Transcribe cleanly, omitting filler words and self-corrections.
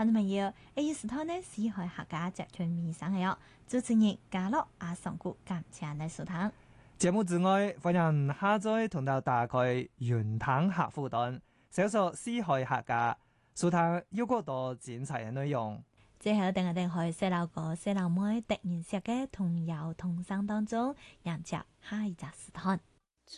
聽眾朋友，時段呢是海客家集團面上嘅哦，主持人嘉樂阿上古感謝你收聽。 節目之外，歡迎下載同到打開雲談客戶端，搜索四海客家，收聽有更多精彩嘅內容。 最後，等我哋去細路哥、細路妹突然識嘅童謠童聲當中，迎接下一集時段。